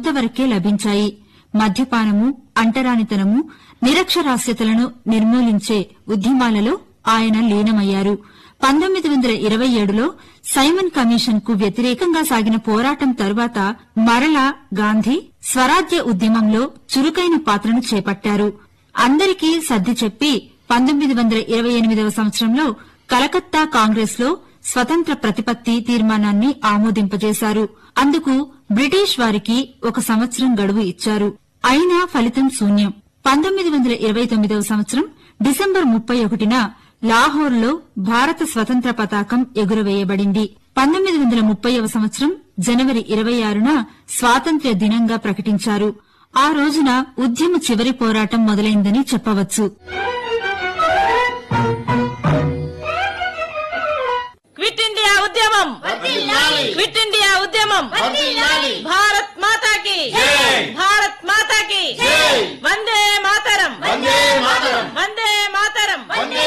కొంతవరకే లభించాయి. మద్యపానము, అంటరానితనము, నిరక్షరాస్యతలను నిర్మూలించే ఉద్యమాలలో ఆయన లీనమయ్యారు. 1927లో సైమన్ కమిషన్ కు వ్యతిరేకంగా సాగిన పోరాటం తరువాత మరలా గాంధీ స్వరాజ్య ఉద్యమంలో చురుకైన పాత్రను చేపట్టారు. అందరికీ సర్ది చెప్పి 1928వ సంవత్సరంలో కలకత్తా కాంగ్రెస్ లో స్వతంత్ర ప్రతిపత్తి తీర్మానాన్ని ఆమోదింపజేశారు. అందుకు బ్రిటిష్ వారికి 1 సంవత్సరం గడువు ఇచ్చారు. అయినా ఫలితం శూన్యం. 1929వ సంవత్సరం డిసెంబర్ 31న లాహోర్లో భారత స్వతంత్ర పతాకం ఎగురవేయబడింది. 1930వ సంవత్సరం జనవరి 26న స్వాతంత్ర్య దినంగా ప్రకటించారు. ఆ రోజున ఉద్యమ చివరి పోరాటం మొదలైందని చెప్పవచ్చు. క్విట్ ఇండియా ఉద్యమం, క్విట్ ఇండియా ఉద్యమం, భారత్ మాతాకి, భారత్ మాతాకి, వందే మాతరం, వందే మాతరం.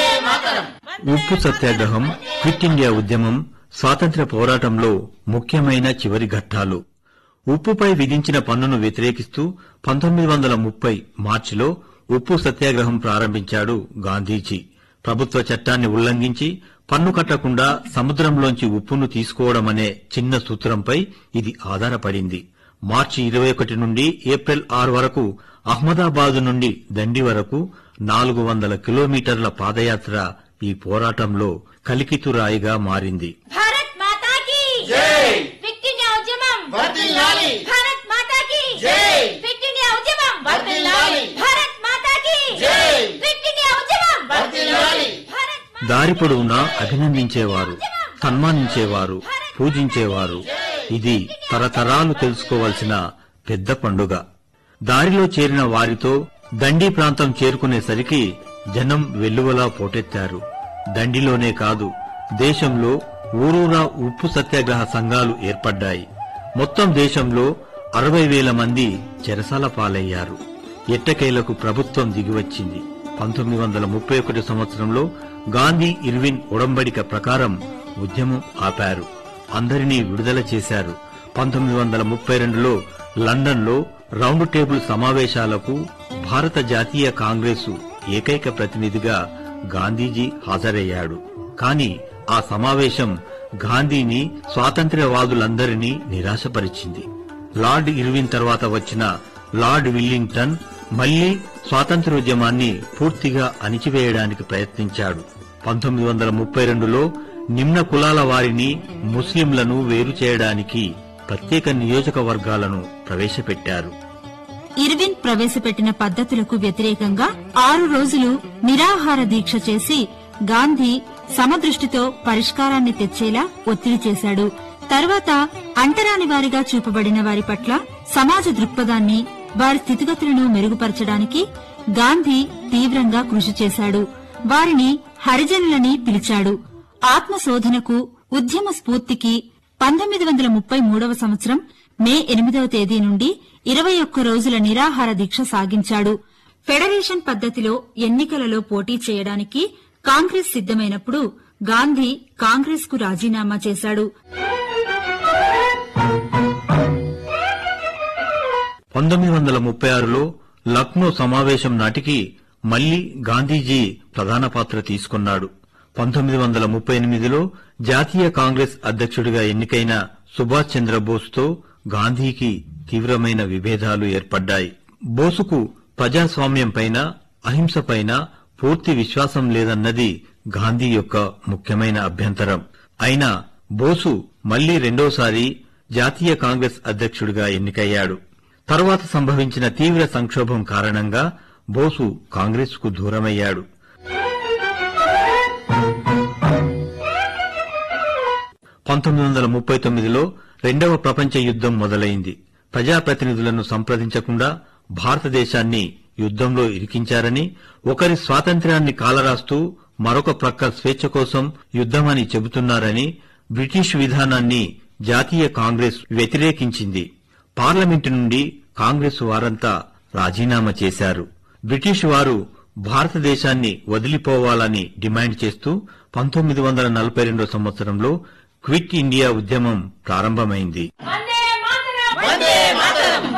ఉప్పు సత్యాగ్రహం, క్విట్ ఇండియా ఉద్యమం స్వాతంత్ర్య పోరాటంలో ముఖ్యమైన చివరి ఘట్టాలు. ఉప్పుపై విధించిన పన్నును వ్యతిరేకిస్తూ 1930 మార్చిలో ఉప్పు సత్యాగ్రహం ప్రారంభించాడు గాంధీజీ. ప్రభుత్వ చట్టాన్ని ఉల్లంఘించి పన్ను కట్టకుండా సముద్రంలోంచి ఉప్పును తీసుకోవడమనే చిన్న సూత్రంపై ఇది ఆధారపడింది. మార్చి 21 నుండి ఏప్రిల్ 6 వరకు అహ్మదాబాదు నుండి దండి వరకు 400 కిలోమీటర్ల పాదయాత్ర ఈ పోరాటంలో కలికితురాయిగా మారింది. భారత్ మాతాకి జై, క్విట్ ఇండియా ఉద్యమం వర్ధిల్లాలి, భారత్ మాతాకి జై, క్విట్ ఇండియా ఉద్యమం వర్ధిల్లాలి, భారత్ మాతాకి జై, క్విట్ ఇండియా ఉద్యమం వర్ధిల్లాలి. దారి పొడవునా అభినందించేవారు, సన్మానించేవారు, పూజించేవారు. ఇది తరతరాలు తెలుసుకోవలసిన పెద్ద పండుగ. దారిలో చేరిన వారితో దండి ప్రాంతం చేరుకునేసరికి జనం వెల్లువలా పోటెత్తారు. దండిలోనే కాదు, దేశంలో ఊరూరా ఉప్పు సత్యాగ్రహ సంఘాలు ఏర్పడ్డాయి. మొత్తం దేశంలో 60,000 మంది చెరసాల పాలయ్యారు. ఎట్టకేలకు ప్రభుత్వం దిగివచ్చింది. 1931 సంవత్సరంలో గాంధీ ఇర్విన్ ఒడంబడిక ప్రకారం ఉద్యమం ఆపారు. అందరినీ విడుదల చేశారు. 1932లో లండన్లో రౌండ్ టేబుల్ సమావేశాలకు భారత జాతీయ కాంగ్రెసు ఏకైక ప్రతినిధిగా గాంధీజీ హాజరయ్యాడు. కాని ఆ సమావేశం గాంధీని, స్వాతంత్ర్యవాదులందరినీ నిరాశపరిచింది. లార్డ్ ఇర్విన్ తర్వాత వచ్చిన లార్డ్ విల్లింగ్టన్ మళ్లీ స్వాతంత్ర్యోద్యమాన్ని పూర్తిగా అణిచివేయడానికి ప్రయత్నించాడు. 1932లో నిమ్న కులాల వారిని, ముస్లింలను వేరు చేయడానికి ప్రత్యేక నియోజకవర్గాలను ప్రవేశపెట్టారు. ఇర్విన్ ప్రవేశపెట్టిన పద్ధతులకు వ్యతిరేకంగా 6 రోజులు నిరాహార దీక్ష చేసి గాంధీ సమదృష్టితో పరిష్కారాన్ని తెచ్చేలా ఒత్తిడి చేశాడు. తర్వాత అంటరాని వారిగా చూపబడిన వారి పట్ల సమాజ దృక్పథాన్ని, వారి స్థితిగతులను మెరుగుపరచడానికి గాంధీ తీవ్రంగా కృషి చేశాడు. వారిని హరిజనులని పిలిచాడు. ఆత్మశోధనకు, ఉద్యమ స్ఫూర్తికి 1933వ సంవత్సరం మే 8వ తేదీ నుండి 21 రోజుల నిరాహార దీక్ష సాగించాడు. ఫెడరేషన్ పద్ధతిలో ఎన్నికలలో పోటీ చేయడానికి కాంగ్రెస్ సిద్దమైనప్పుడు గాంధీ కాంగ్రెస్ కు రాజీనామా చేశాడు. 1936లో లక్నో సమావేశం నాటికి మళ్లీ గాంధీజీ ప్రధాన పాత్ర తీసుకున్నాడు. 1938లో జాతీయ కాంగ్రెస్ అధ్యక్షుడిగా ఎన్నికైన సుభాష్ చంద్రబోస్తో గాంధీకి తీవ్రమైన విభేదాలు ఏర్పడ్డాయి. బోసుకు ప్రజాస్వామ్యంపైన, అహింసపైన పూర్తి విశ్వాసం లేదన్నది గాంధీ యొక్క ముఖ్యమైన అభ్యంతరం. అయినా బోసు మళ్లీ రెండోసారి జాతీయ కాంగ్రెస్ అధ్యక్షుడిగా ఎన్నికయ్యాడు. తర్వాత సంభవించిన తీవ్ర సంక్షోభం కారణంగా బోసు కాంగ్రెస్ కు దూరమయ్యాడు. 1939లో రెండవ ప్రపంచ యుద్ధం మొదలైంది. ప్రజాప్రతినిధులను సంప్రదించకుండా భారతదేశాన్ని యుద్ధంలో ఇరికించారని, ఒకరి స్వాతంత్ర్యాన్ని కాలరాస్తూ మరొక ప్రక్క స్వేచ్ఛ కోసం యుద్ధమని చెబుతున్నారని బ్రిటిష్ విధానాన్ని జాతీయ కాంగ్రెస్ వ్యతిరేకించింది. పార్లమెంటు నుండి కాంగ్రెస్ వారంతా రాజీనామా చేశారు. బ్రిటిష్ వారు భారతదేశాన్ని వదిలిపోవాలని డిమాండ్ చేస్తూ 1942 సంవత్సరంలో క్విట్ ఇండియా ఉద్యమం ప్రారంభమైంది.